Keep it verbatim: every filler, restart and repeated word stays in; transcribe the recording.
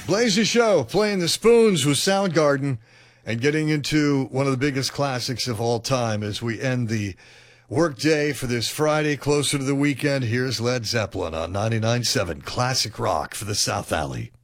Blazer Show, playing the Spoons with Soundgarden and getting into one of the biggest classics of all time as we end the workday for this Friday, closer to the weekend. Here's Led Zeppelin on ninety-nine point seven Classic Rock for the South Alley.